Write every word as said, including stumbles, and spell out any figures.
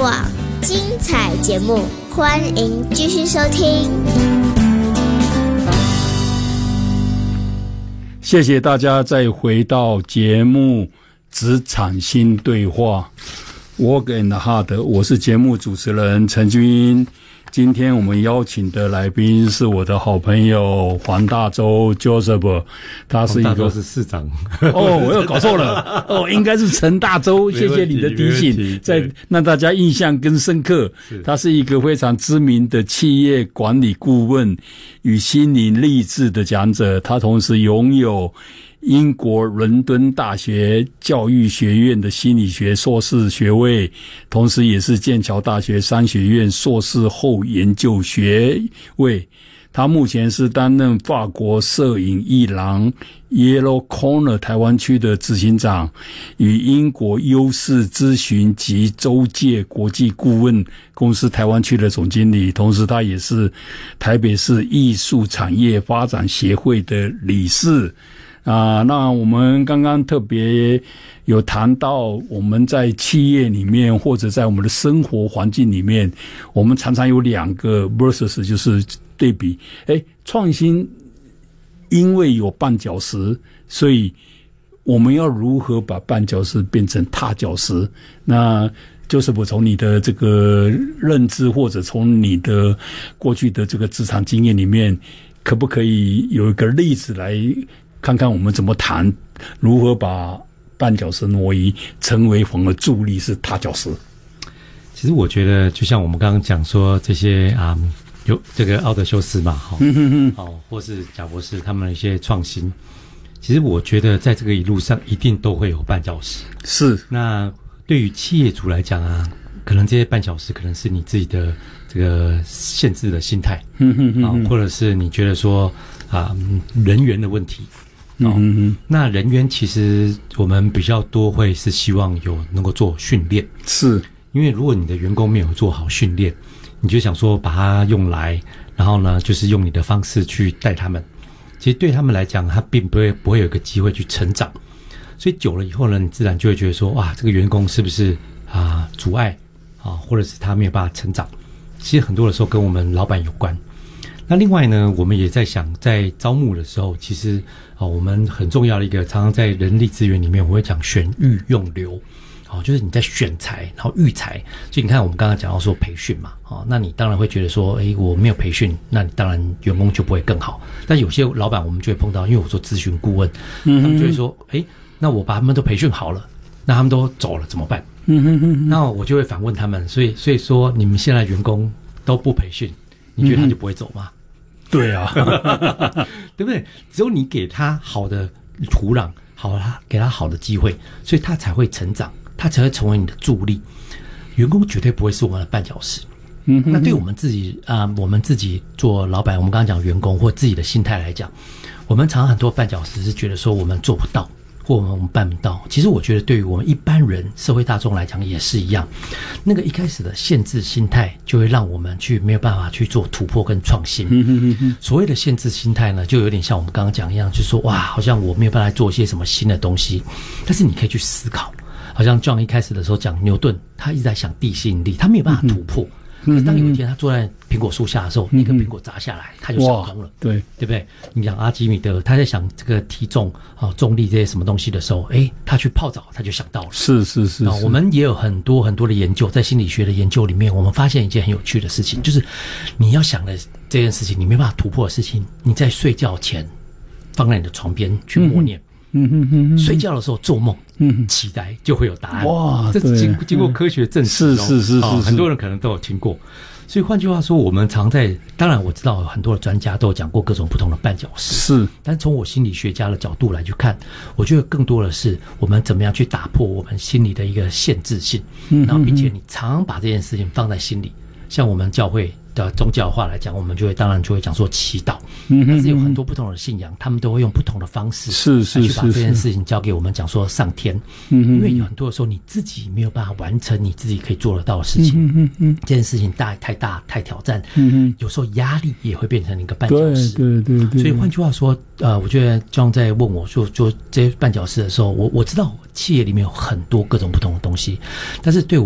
网，精彩节目，欢迎继续收听。 谢谢大家再回到节目《职场新对话》Work and Hard， 我是节目主持人陈君。今天我们邀请的来宾是我的好朋友黄大洲 Joseph， 他是一个黄大洲是市长哦，我又搞错了哦，应该是陈大洲，谢谢你的提醒，在让大家印象更深刻。他是一个非常知名的企业管理顾问与心灵励志的讲者，他同时拥有英国伦敦大学教育学院的心理学硕士学位，同时也是剑桥大学商学院硕士后研究学位。他目前是担任法国摄影艺廊 Yellow Corner 台湾区的执行长，与英国优势咨询及州界国际顾问公司台湾区的总经理，同时他也是台北市艺术产业发展协会的理事。啊，那我们刚刚特别有谈到，我们在企业里面或者在我们的生活环境里面，我们常常有两个 versus， 就是对比。诶，创新因为有绊脚石，所以我们要如何把绊脚石变成踏脚石？那就是我从你的这个认知，或者从你的过去的这个职场经验里面，可不可以有一个例子来看看我们怎么谈，如何把绊脚石挪移，成为反而助力是踏脚石。 其实我觉得，就像我们刚刚讲说，这些啊、嗯，有这个奥德修斯嘛，哈、哦，哦，或是贾博士他们的一些创新，其实我觉得在这个一路上一定都会有绊脚石。是，那对于企业主来讲啊，可能这些绊脚石可能是你自己的这个限制的心态，啊，或者是你觉得说啊人员的问题。哦、嗯，那人员其实我们比较多会是希望有能够做训练，是因为如果你的员工没有做好训练，你就想说把它用来，然后呢，就是用你的方式去带他们，其实对他们来讲，他并不会不会有一个机会去成长，所以久了以后呢，你自然就会觉得说，哇，这个员工是不是啊阻碍啊，或者是他没有办法成长？其实很多的时候跟我们老板有关。那另外呢，我们也在想，在招募的时候，其实啊，我们很重要的一个，常常在人力资源里面，我会讲选育用留，哦，就是你在选才，然后育才。所以你看，我们刚刚讲到说培训嘛，哦，那你当然会觉得说，诶，我没有培训，那你当然员工就不会更好。但有些老板我们就会碰到，因为我做咨询顾问，嗯，他们就会说，诶，那我把他们都培训好了，那他们都走了怎么办？嗯哼哼，那我就会反问他们，所以所以说你们现在员工都不培训，你觉得他就不会走吗？对啊，对不对？只有你给他好的土壤，好他给他好的机会，所以他才会成长，他才会成为你的助力。员工绝对不会是我们的绊脚石。嗯，那对我们自己啊、呃，我们自己做老板，我们刚刚讲员工或自己的心态来讲，我们常常很多绊脚石是觉得说我们做不到，或我们我们办不到。其实我觉得对于我们一般人社会大众来讲也是一样，那个一开始的限制心态就会让我们去没有办法去做突破跟创新。嗯哼哼哼，所谓的限制心态呢，就有点像我们刚刚讲一样，就是说哇，好像我没有办法做一些什么新的东西，但是你可以去思考，好像 John 一开始的时候讲牛顿，他一直在想地吸引力，他没有办法突破。嗯，可是当有一天他坐在苹果树下的时候，嗯，一个苹果砸下来，他就想通了，对对不对？你讲阿基米德，他在想这个体重啊、重力这些什么东西的时候，诶，他去泡澡，他就想到了。是是 是, 是。啊，我们也有很多很多的研究，在心理学的研究里面，我们发现一件很有趣的事情，就是你要想的这件事情，你没办法突破的事情，你在睡觉前放在你的床边去默念。嗯嗯哼哼哼，睡觉的时候做梦，嗯，期待就会有答案。哇，这是经经过科学证实，是是是是，哦，很多人可能都有听过。所以换句话说，我们常在，当然我知道很多的专家都有讲过各种不同的绊脚石，是。但从我心理学家的角度来去看，我觉得更多的是我们怎么样去打破我们心里的一个限制性，嗯，然后并且你常常把这件事情放在心里。像我们教会的宗教话来讲，我们就会当然就会讲说祈祷，嗯，但是有很多不同的信仰，他们都会用不同的方式，是是是，去把这件事情交给我们讲说上天，嗯，因为有很多的时候你自己没有办法完成你自己可以做得到的事情，嗯嗯嗯，这件事情大太大太挑战，嗯，有时候压力也会变成一个绊脚石，对对 对, 对。所以换句话说，呃，我觉得 John 在问我说做这些绊脚石的时候，我我知道企业里面有很多各种不同的东西，但是对我